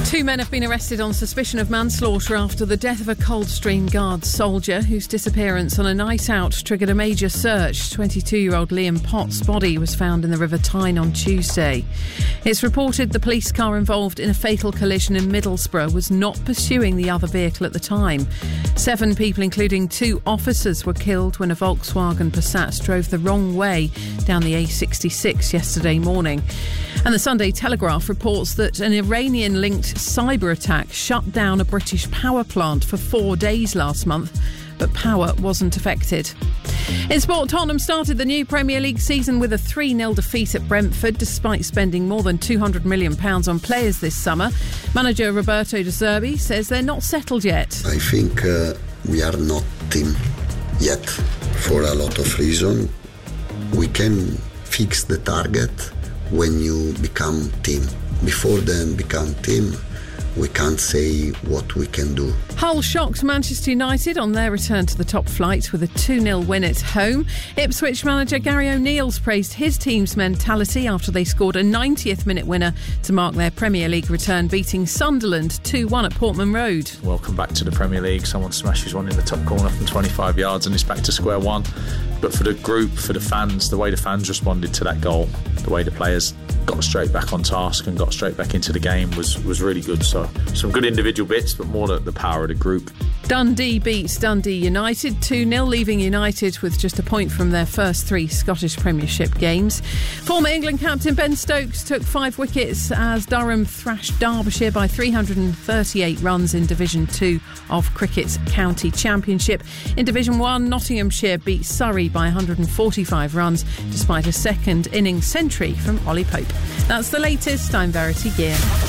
Two men have been arrested on suspicion of manslaughter after the death of a Coldstream Guards soldier whose disappearance on a night out triggered a major search. 22-year-old Liam Potts' body was found in the River Tyne on Tuesday. It's reported the police car involved in a fatal collision in Middlesbrough was not pursuing the other vehicle at the time. 7 people, including 2 officers, were killed when a Volkswagen Passat drove the wrong way down the A66 yesterday morning. And the Sunday Telegraph reports that an Iranian-linked cyber attack shut down a British power plant for 4 days last month, but power wasn't affected. In sport, Tottenham started the new Premier League season with a 3-0 defeat at Brentford, despite spending more than £200 million on players this summer. Manager Roberto De Zerbi says they're not settled yet. I think we are not team yet, for a lot of reasons. We can fix the target when you become team. Before then become team, we can't say what we can do. Hull shocked Manchester United on their return to the top flight with a 2-0 win at home. Ipswich manager Gary O'Neill's praised his team's mentality after they scored a 90th minute winner to mark their Premier League return, beating Sunderland 2-1 at Portman Road. Welcome back to the Premier League. Someone smashes one in the top corner from 25 yards and it's back to square one. But for the group, for the fans, the way the fans responded to that goal, the way the players got straight back on task and got straight back into the game was really good. So some good individual bits, but more the power of the group. Dundee beats Dundee United 2-0, leaving United with just a point from their first 3 Scottish Premiership games. Former England captain Ben Stokes took 5 wickets as Durham thrashed Derbyshire by 338 runs in Division 2 of Cricket's County Championship. In Division 1, Nottinghamshire beat Surrey by 145 runs, despite a second innings century from Ollie Pope. That's the latest. I'm Verity Gear.